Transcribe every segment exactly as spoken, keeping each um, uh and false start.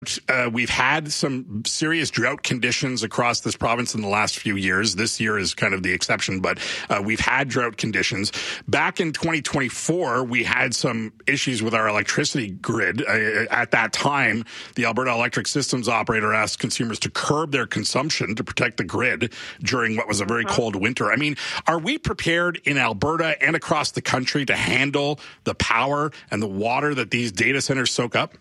Uh, we've had some serious drought conditions across this province in the last few years. This year is kind of the exception, but uh, we've had drought conditions. Back in twenty twenty-four, we had some issues with our electricity grid. Uh, at that time, the Alberta Electric Systems Operator asked consumers to curb their consumption to protect the grid during what was a very cold winter. I mean, are we prepared in Alberta and across the country to handle the power and the water that these data centers soak up?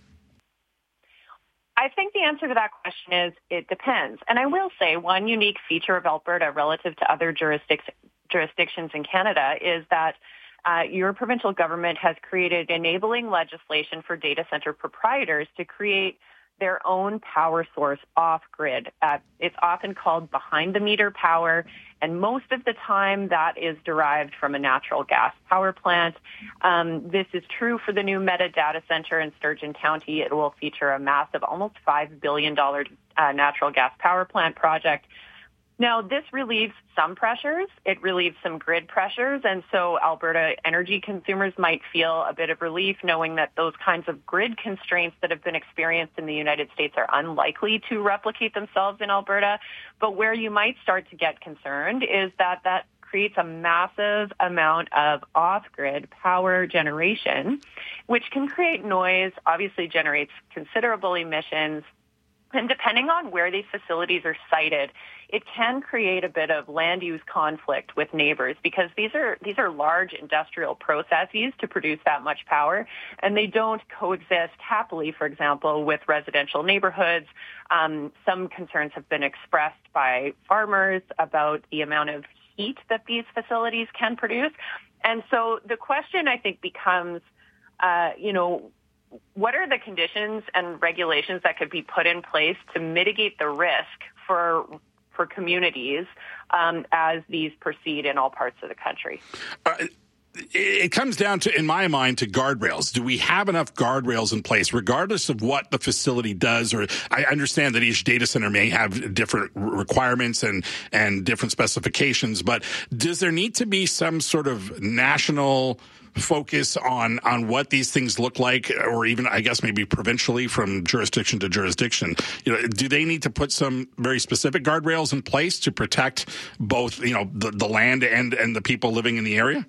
I think the answer to that question is it depends. And I will say one unique feature of Alberta relative to other jurisdic- jurisdictions in Canada is that uh, your provincial government has created enabling legislation for data center proprietors to create their own power source off-grid. Uh, it's often called behind-the-meter power, and most of the time that is derived from a natural gas power plant. Um, this is true for the new Meta data center in Sturgeon County. It will feature a massive, almost five billion dollars uh, natural gas power plant project. Now, this relieves some pressures. It relieves some grid pressures, and so Alberta energy consumers might feel a bit of relief knowing that those kinds of grid constraints that have been experienced in the United States are unlikely to replicate themselves in Alberta. But where you might start to get concerned is that that creates a massive amount of off-grid power generation, which can create noise, obviously generates considerable emissions, and depending on where these facilities are sited, it can create a bit of land use conflict with neighbors because these are these are large industrial processes to produce that much power, and they don't coexist happily, for example, with residential neighborhoods. Um, some concerns have been expressed by farmers about the amount of heat that these facilities can produce. And so the question, I think, becomes, uh, you know, what are the conditions and regulations that could be put in place to mitigate the risk for for communities um, as these proceed in all parts of the country? Uh, it comes down to, in my mind, to guardrails. Do we have enough guardrails in place, regardless of what the facility does? Or I understand that each data center may have different requirements and, and different specifications, but does there need to be some sort of national focus on on what these things look like, or even, I guess, maybe provincially from jurisdiction to jurisdiction? You know, do they need to put some very specific guardrails in place to protect both, you know, the, the land and and the people living in the area?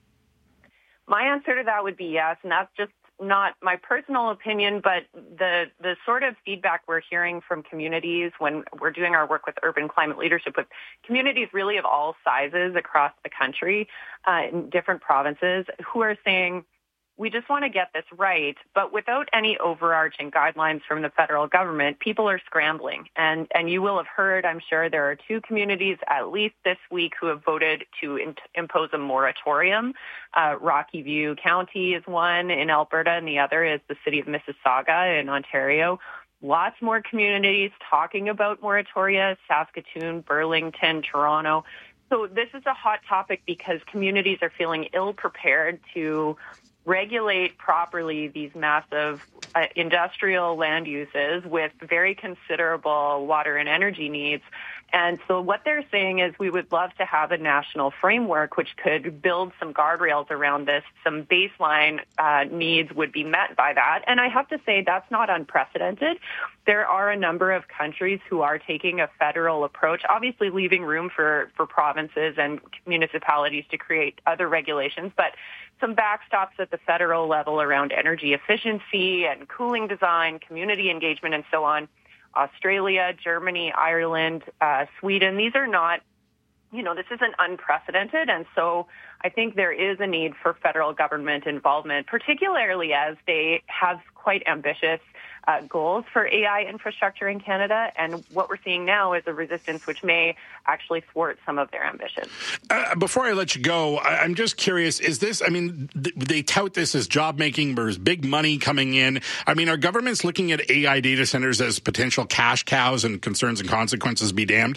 My answer to that would be yes, and that's just not my personal opinion, but the the sort of feedback we're hearing from communities when we're doing our work with urban climate leadership, with communities really of all sizes across the country, uh, in different provinces, who are saying, we just want to get this right, but without any overarching guidelines from the federal government, people are scrambling. And and you will have heard, I'm sure, there are two communities at least this week who have voted to in- impose a moratorium. Uh, Rocky View County is one in Alberta, and the other is the city of Mississauga in Ontario. Lots more communities talking about moratoria: Saskatoon, Burlington, Toronto. So this is a hot topic because communities are feeling ill-prepared to regulate properly these massive uh, industrial land uses with very considerable water and energy needs. And so what they're saying is we would love to have a national framework which could build some guardrails around this. Some baseline uh, needs would be met by that. And I have to say that's not unprecedented. There are a number of countries who are taking a federal approach, obviously leaving room for, for provinces and municipalities to create other regulations, but some backstops at the federal level around energy efficiency and cooling design, community engagement, and so on. Australia, Germany, Ireland, uh, Sweden, these are not, you know, this isn't unprecedented. And so I think there is a need for federal government involvement, particularly as they have quite ambitious uh, goals for A I infrastructure in Canada. And what we're seeing now is a resistance which may actually thwart some of their ambitions. Uh, before I let you go, I, I'm just curious, is this, I mean, th- they tout this as job making, there's big money coming in. I mean, are governments looking at A I data centers as potential cash cows, and concerns and consequences be damned?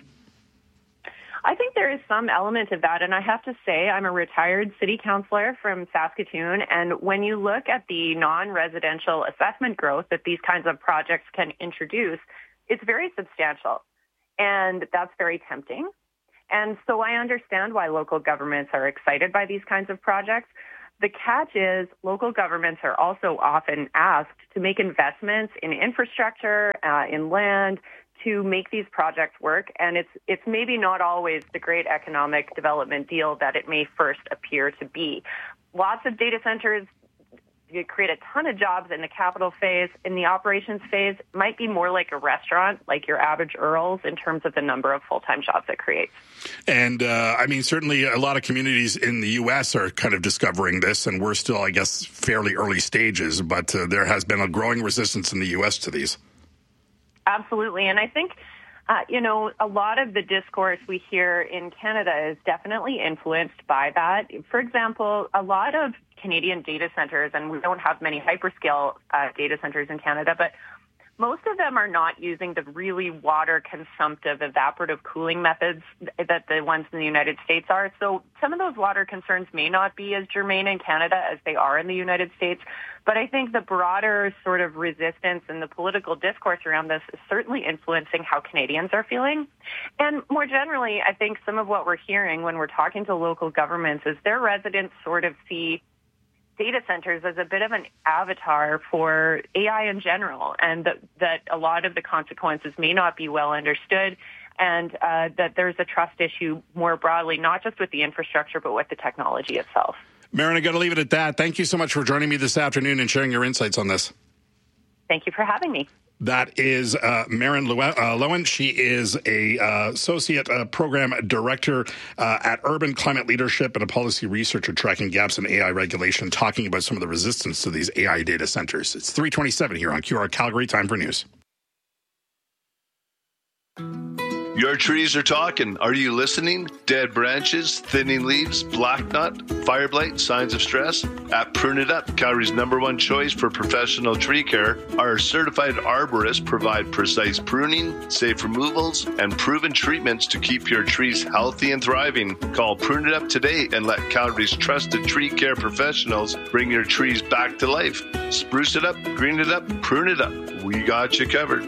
I think there is some element of that, and I have to say I'm a retired city councillor from Saskatoon, and when you look at the non-residential assessment growth that these kinds of projects can introduce, it's very substantial, and that's very tempting. And so I understand why local governments are excited by these kinds of projects. The catch is local governments are also often asked to make investments in infrastructure, uh, in land, to make these projects work. And it's it's maybe not always the great economic development deal that it may first appear to be. Lots of data centers create a ton of jobs in the capital phase. In the operations phase, might be more like a restaurant, like your average Earl's, in terms of the number of full-time jobs it creates. And, uh, I mean, certainly a lot of communities in the U S are kind of discovering this, and we're still, I guess, fairly early stages, but uh, there has been a growing resistance in the U S to these. Absolutely. And I think, uh, you know, a lot of the discourse we hear in Canada is definitely influenced by that. For example, a lot of Canadian data centers, and we don't have many hyperscale uh, data centers in Canada, but most of them are not using the really water-consumptive evaporative cooling methods that the ones in the United States are. So some of those water concerns may not be as germane in Canada as they are in the United States. But I think the broader sort of resistance and the political discourse around this is certainly influencing how Canadians are feeling. And more generally, I think some of what we're hearing when we're talking to local governments is their residents sort of see data centers as a bit of an avatar for A I in general, and that, that a lot of the consequences may not be well understood, and uh, that there's a trust issue more broadly, not just with the infrastructure, but with the technology itself. Marin, I got to leave it at that. Thank you so much for joining me this afternoon and sharing your insights on this. Thank you for having me. That is uh, Marin Loewen. She is a uh, associate uh, program director uh, at Urban Climate Leadership and a policy researcher tracking gaps in A I regulation, talking about some of the resistance to these A I data centers. It's three twenty-seven here on Q R Calgary. Time for news. Your trees are talking. Are you listening? Dead branches, thinning leaves, black knot, fire blight, signs of stress? At Prune It Up, Calgary's number one choice for professional tree care, our certified arborists provide precise pruning, safe removals, and proven treatments to keep your trees healthy and thriving. Call Prune It Up today and let Calgary's trusted tree care professionals bring your trees back to life. Spruce it up, green it up, prune it up. We got you covered.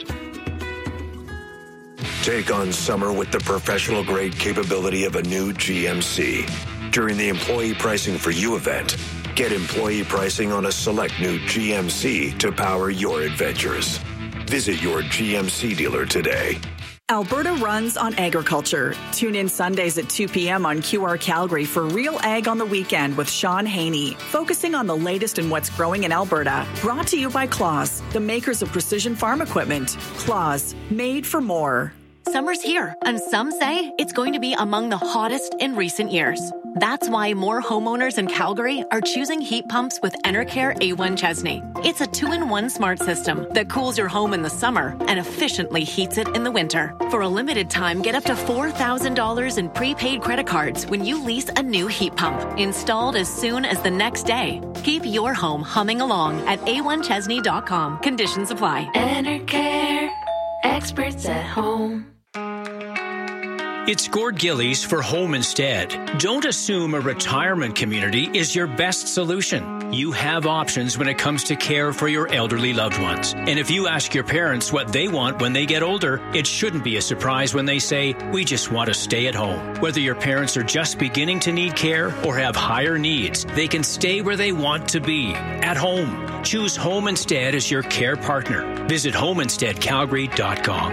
Take on summer with the professional-grade capability of a new G M C. During the Employee Pricing for You event, get employee pricing on a select new G M C to power your adventures. Visit your G M C dealer today. Alberta runs on agriculture. Tune in Sundays at two p.m. on Q R Calgary for Real Ag on the Weekend with Sean Haney, focusing on the latest in what's growing in Alberta. Brought to you by Claas, the makers of precision farm equipment. Claas, made for more. Summer's here, and some say it's going to be among the hottest in recent years. That's why more homeowners in Calgary are choosing heat pumps with Enercare A one Chesney. It's a two-in-one smart system that cools your home in the summer and efficiently heats it in the winter. For a limited time, get up to four thousand dollars in prepaid credit cards when you lease a new heat pump, installed as soon as the next day. Keep your home humming along at A one Chesney dot com. Conditions apply. Enercare, experts at home. It's Gord Gillies for Home Instead. Don't assume a retirement community is your best solution. You have options when it comes to care for your elderly loved ones. And if you ask your parents what they want when they get older, it shouldn't be a surprise when they say, we just want to stay at home. Whether your parents are just beginning to need care or have higher needs, they can stay where they want to be, at home. Choose Home Instead as your care partner. Visit home instead calgary dot com.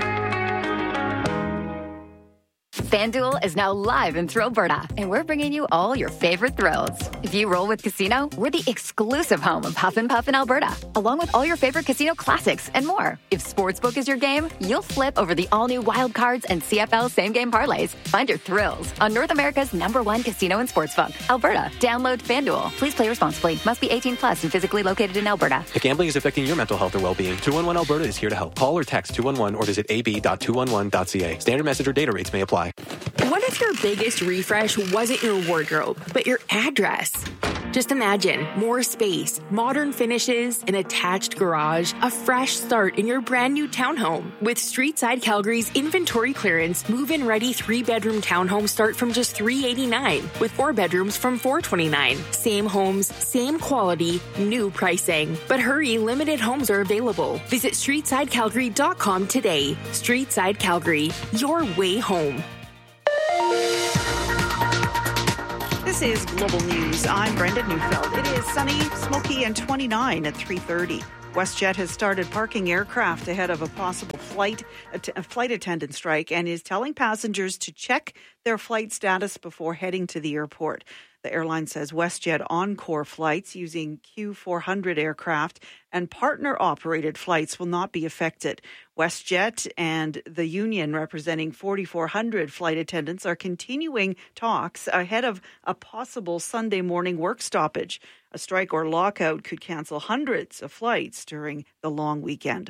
FanDuel is now live in Thrillberta, and we're bringing you all your favorite thrills. If you roll with Casino, we're the exclusive home of Huff and Puff in Alberta, along with all your favorite casino classics and more. If Sportsbook is your game, you'll flip over the all-new Wild Cards and C F L same-game parlays. Find your thrills on North America's number one casino and sportsbook, Alberta. Download FanDuel. Please play responsibly. Must be eighteen plus and physically located in Alberta. If gambling is affecting your mental health or well-being, two one one Alberta is here to help. Call or text two one one or visit a b dot two one one dot c a. Standard message or data rates may apply. What if your biggest refresh wasn't your wardrobe, but your address? Just imagine more space, modern finishes, an attached garage, a fresh start in your brand new townhome. With Streetside Calgary's inventory clearance, move-in ready three-bedroom townhomes start from just three hundred eighty-nine dollars, with four bedrooms from four hundred twenty-nine dollars. Same homes, same quality, new pricing. But hurry, limited homes are available. Visit streetside calgary dot com today. Streetside Calgary, your way home. This is Global News. I'm Brenda Neufeld. It is sunny, smoky, and twenty-nine at three thirty. WestJet has started parking aircraft ahead of a possible flight a flight attendant strike and is telling passengers to check their flight status before heading to the airport. The airline says WestJet Encore flights using Q four hundred aircraft and partner-operated flights will not be affected. WestJet and the union representing forty-four hundred flight attendants are continuing talks ahead of a possible Sunday morning work stoppage. A strike or lockout could cancel hundreds of flights during the long weekend.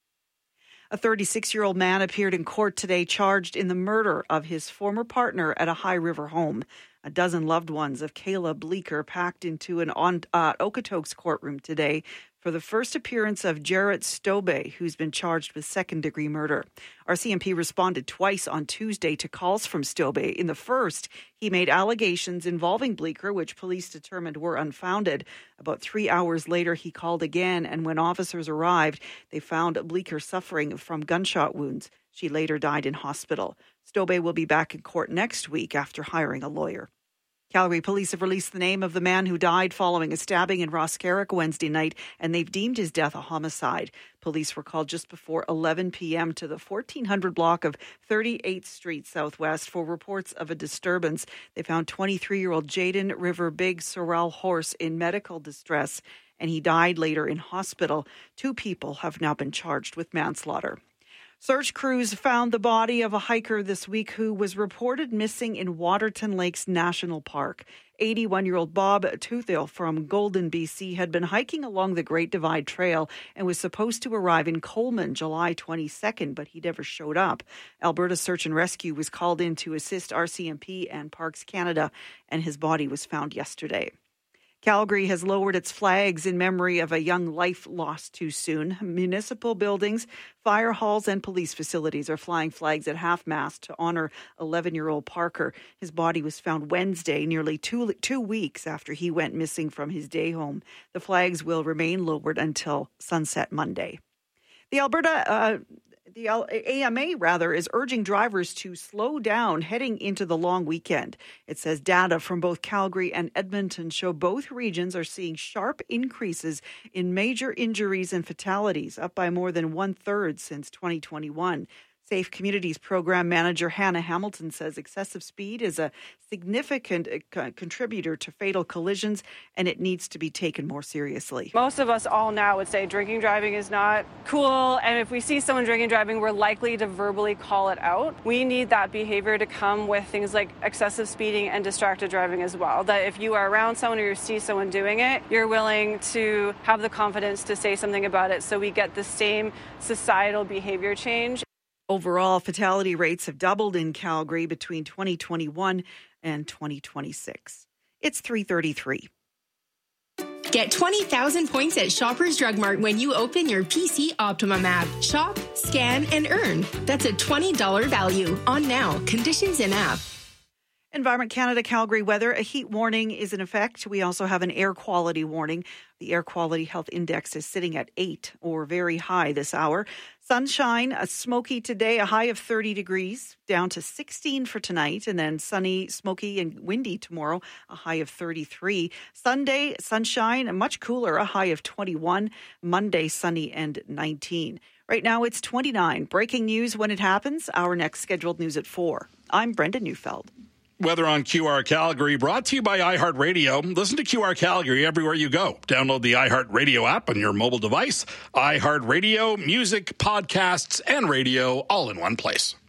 A thirty-six-year-old man appeared in court today charged in the murder of his former partner at a High River home. A dozen loved ones of Kayla Bleeker packed into an on, uh, Okotoks courtroom today for the first appearance of Jarrett Stobe, who's been charged with second-degree murder. R C M P responded twice on Tuesday to calls from Stobe. In the first, he made allegations involving Bleeker, which police determined were unfounded. About three hours later, he called again, and when officers arrived, they found Bleeker suffering from gunshot wounds. She later died in hospital. Stobe will be back in court next week after hiring a lawyer. Calgary police have released the name of the man who died following a stabbing in Roscarrick Wednesday night, and they've deemed his death a homicide. Police were called just before eleven p.m. to the fourteen hundred block of thirty-eighth Street Southwest for reports of a disturbance. They found twenty-three-year-old Jaden River Big Sorrel Horse in medical distress, and he died later in hospital. Two people have now been charged with manslaughter. Search crews found the body of a hiker this week who was reported missing in Waterton Lakes National Park. eighty-one-year-old Bob Toothill from Golden, B C had been hiking along the Great Divide Trail and was supposed to arrive in Coleman July twenty-second, but he never showed up. Alberta Search and Rescue was called in to assist R C M P and Parks Canada, and his body was found yesterday. Calgary has lowered its flags in memory of a young life lost too soon. Municipal buildings, fire halls, and police facilities are flying flags at half-mast to honor eleven-year-old Parker. His body was found Wednesday, nearly two, two weeks after he went missing from his day home. The flags will remain lowered until sunset Monday. The Alberta... Uh, The A M A, rather, is urging drivers to slow down heading into the long weekend. It says data from both Calgary and Edmonton show both regions are seeing sharp increases in major injuries and fatalities, up by more than one-third since twenty twenty-one. Safe Communities Program Manager Hannah Hamilton says excessive speed is a significant uh, contributor to fatal collisions, and it needs to be taken more seriously. Most of us all now would say drinking driving is not cool, and if we see someone drinking driving, we're likely to verbally call it out. We need that behavior to come with things like excessive speeding and distracted driving as well, that if you are around someone or you see someone doing it, you're willing to have the confidence to say something about it so we get the same societal behavior change. Overall, fatality rates have doubled in Calgary between twenty twenty-one and twenty twenty-six. It's three thirty-three. Get twenty thousand points at Shoppers Drug Mart when you open your P C Optimum app. Shop, scan, and earn. That's a twenty dollars value on now. Conditions in app. Environment Canada Calgary weather. A heat warning is in effect. We also have an air quality warning. The Air Quality Health Index is sitting at eight or very high this hour. Sunshine, a smoky today, a high of thirty degrees, down to sixteen for tonight, and then sunny, smoky, and windy tomorrow, a high of thirty-three. Sunday, sunshine, much cooler, a high of twenty-one. Monday, sunny and nineteen. Right now, it's twenty-nine. Breaking news when it happens. Our next scheduled news at four. I'm Brenda Neufeld. Weather on Q R Calgary, brought to you by iHeartRadio. Listen to Q R Calgary everywhere you go. Download the iHeartRadio app on your mobile device. iHeartRadio, music, podcasts, and radio all in one place.